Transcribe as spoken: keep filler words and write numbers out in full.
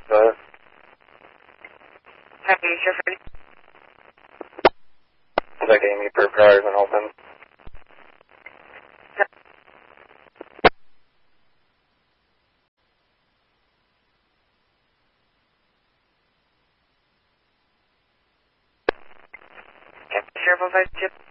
five. Happy Easter, Freddie. Contact Amy per priors and open. Sheriff on five two.